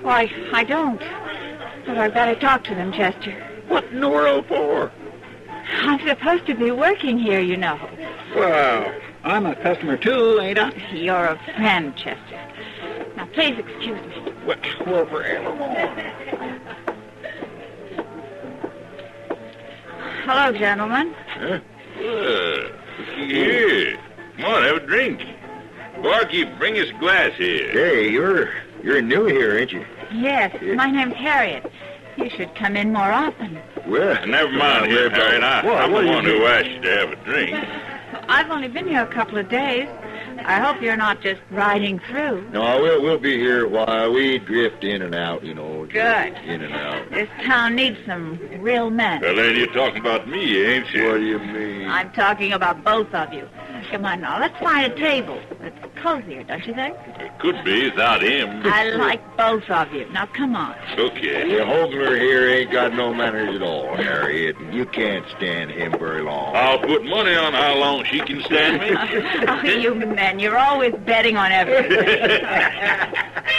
Why, I don't. But I've got to talk to them, Chester. What in the world for? I'm supposed to be working here, you know. Well, I'm a customer too, ain't I? You're a friend, Chester. Now, please excuse me. Well, forevermore. Hello, gentlemen. Huh? Here. Come on, have a drink. Barkeep, bring us a glass here. Hey, you're new here, ain't you? Yes, my name's Harriet. You should come in more often. Well, Never mind here, Harriet. I'm the one who asked you to have a drink. I've only been here a couple of days. I hope you're not just riding through. No, we'll be here while we drift in and out, you know. Good. In and out. This town needs some real men. Well, then you're talking about me, ain't you? What do you mean? I'm talking about both of you. Come on now, let's find a table. It's cozier, don't you think? It could be without him. I like both of you. Now, come on. Okay. The Hogler here ain't got no manners at all, Harriet. You can't stand him very long. I'll put money on how long she can stand me. Oh, you men, you're always betting on everything.